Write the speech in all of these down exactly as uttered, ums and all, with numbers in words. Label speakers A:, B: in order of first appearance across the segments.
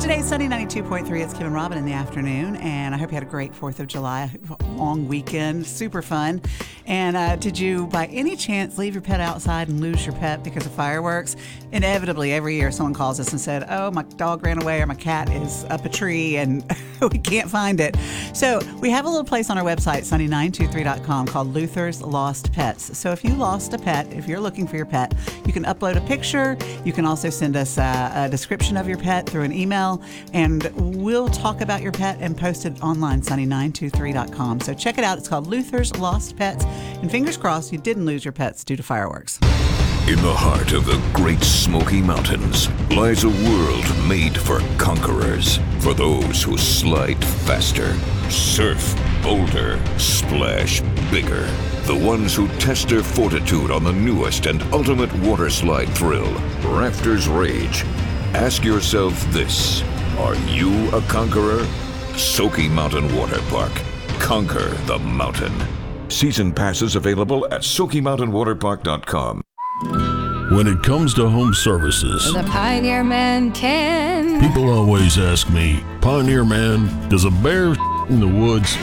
A: Today's Sunday ninety-two point three. It's Kim and Robin in the afternoon, and I hope you had a great fourth of July long weekend. Super fun. And uh, did you, by any chance, leave your pet outside and lose your pet because of fireworks? Inevitably, every year someone calls us and said, oh, my dog ran away or my cat is up a tree and we can't find it. So we have a little place on our website, sunny nine two three dot com, called Luther's Lost Pets. So if you lost a pet, if you're looking for your pet, you can upload a picture. You can also send us a, a description of your pet through an email, and we'll talk about your pet and post it online, sunny nine two three dot com. So check it out. It's called Luther's Lost Pets. And fingers crossed you didn't lose your pets due to fireworks.
B: In the heart of the Great Smoky Mountains lies a world made for conquerors, for those who slide faster, surf bolder, splash bigger, the ones who test their fortitude on the newest and ultimate water slide thrill, Rafters Rage. Ask yourself this: are you a conqueror? Sokey Mountain Water Park. Conquer the mountain. Season passes available at sokey mountain water park dot com.
C: When it comes to home services,
D: the Pioneer Man can.
C: People always ask me, Pioneer Man, does a bear in the woods?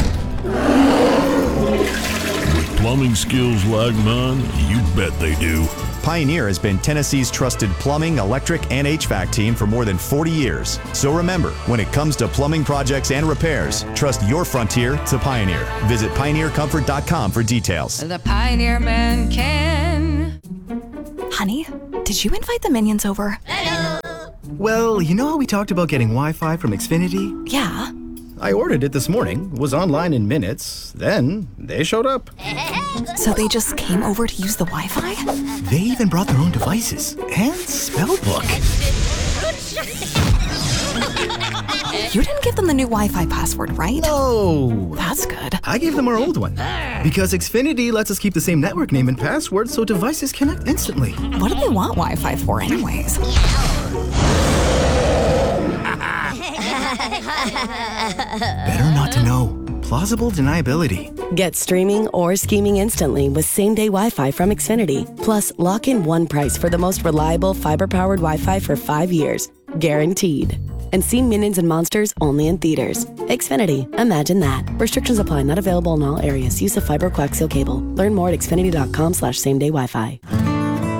C: With plumbing skills like mine, you bet they do.
E: Pioneer has been Tennessee's trusted plumbing, electric, and H V A C team for more than forty years. So remember, when it comes to plumbing projects and repairs, trust your frontier to Pioneer. Visit pioneer comfort dot com for details.
D: The Pioneer Man can.
F: Honey, did you invite the minions over?
G: Hello. Well, you know how we talked about getting Wi-Fi from Xfinity?
F: Yeah.
G: I ordered it this morning, was online in minutes, then they showed up.
F: So they just came over to use the Wi-Fi?
G: They even brought their own devices and spell book.
F: You didn't give them the new Wi-Fi password, right?
G: No.
F: That's good.
G: I gave them our old one because Xfinity lets us keep the same network name and password so devices connect instantly.
F: What do they want Wi-Fi for anyways?
G: Better not to know. Plausible deniability.
H: Get streaming or scheming instantly with same-day Wi-Fi from Xfinity. Plus, lock in one price for the most reliable fiber-powered Wi-Fi for five years. Guaranteed. And see Minions and Monsters only in theaters. Xfinity. Imagine that. Restrictions apply. Not available in all areas. Use of fiber coaxial cable. Learn more at xfinity dot com slash same day Wi-Fi.